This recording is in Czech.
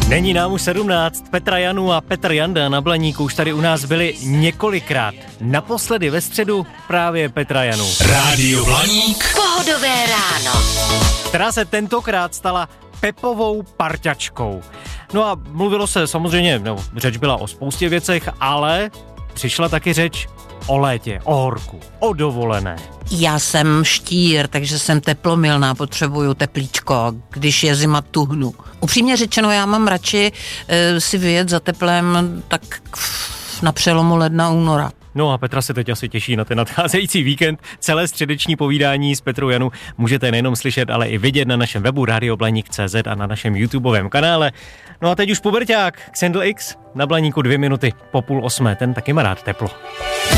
Není nám už 17, Petra Janu a Petr Janda na Blaníku už tady u nás byli několikrát. Naposledy ve středu právě Petra Janu. Rádio Blaník. Pohodové ráno. Která se tentokrát stala Pepovou parťačkou. No a mluvilo se samozřejmě, řeč byla o spoustě věcech, ale přišla taky řeč o létě, o horku, o dovolené. Já jsem štír, takže jsem teplomilná, potřebuju teplíčko, když je zima tuhnu. Upřímně řečeno, já mám radši si vyjet za teplem tak na přelomu ledna února. No a Petra se teď asi těší na ten nadcházející víkend. Celé středeční povídání s Petrou Janu můžete nejenom slyšet, ale i vidět na našem webu radioblanik.cz a na našem YouTubeovém kanále. No a teď už puberťák, Xandl X, na Blaníku 2 minuty po 7:30, ten taky má rád teplo.